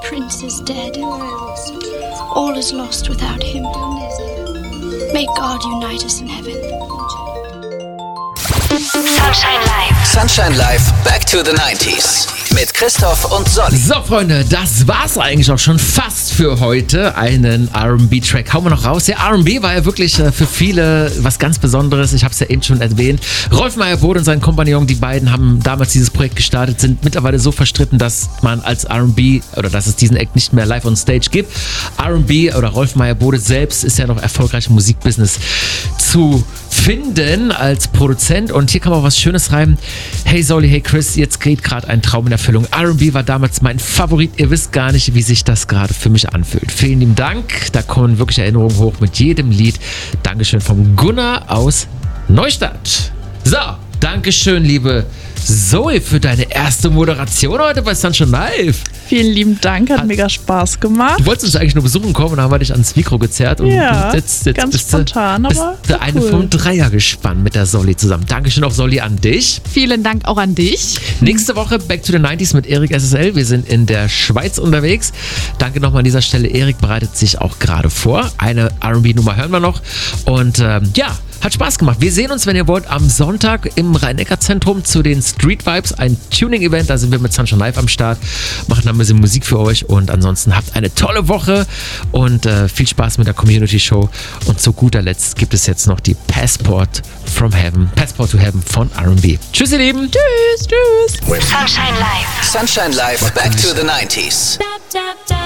prince is dead. All is lost without him. May God unite us in heaven. Sunshine Live. Sunshine Live, Back to the 90s. Mit Christoph und Solly. So, Freunde, das war's eigentlich auch schon fast für heute. Einen R&B-Track hauen wir noch raus. Der R&B war ja wirklich für viele was ganz Besonderes. Ich habe es ja eben schon erwähnt. Rolf Meyer-Bode und sein Kompagnon, die beiden haben damals dieses Projekt gestartet, sind mittlerweile so verstritten, dass man als R&B oder dass es diesen Act nicht mehr live on stage gibt. R&B oder Rolf Meyer-Bode selbst ist ja noch erfolgreich im Musikbusiness zu finden als Produzent. Und hier kann man auch was Schönes reimen. Hey Solly, hey Chris, jetzt geht gerade ein Traum in Erfüllung. R&B war damals mein Favorit. Ihr wisst gar nicht, wie sich das gerade für mich anfühlt. Vielen lieben Dank. Da kommen wirklich Erinnerungen hoch mit jedem Lied. Dankeschön vom Gunnar aus Neustadt. So, Dankeschön, liebe Zoe, für deine erste Moderation heute bei Sunshine Live. Vielen lieben Dank, hat mega Spaß gemacht. Du wolltest uns eigentlich nur besuchen kommen und dann haben wir dich ans Mikro gezerrt. Und ja, jetzt ganz bist spontan, aber bist du eine cool. vom Dreiergespann mit der Solly zusammen. Dankeschön auch, Solly, an dich. Vielen Dank auch an dich. Nächste Woche Back to the 90s mit Erik SSL. Wir sind in der Schweiz unterwegs. Danke nochmal an dieser Stelle. Erik bereitet sich auch gerade vor. Eine R&B-Nummer hören wir noch. Und ja, hat Spaß gemacht. Wir sehen uns, wenn ihr wollt, am Sonntag im Rhein-Neckar-Zentrum zu den Street Vibes, ein Tuning-Event. Da sind wir mit Sunshine Live am Start, machen dann ein bisschen Musik für euch und ansonsten habt eine tolle Woche und viel Spaß mit der Community-Show. Und zu guter Letzt gibt es jetzt noch die Passport to Heaven von R&B. Tschüss, ihr Lieben. Tschüss. Sunshine Live. Sunshine Live, Back to the 90s. Da, da, da.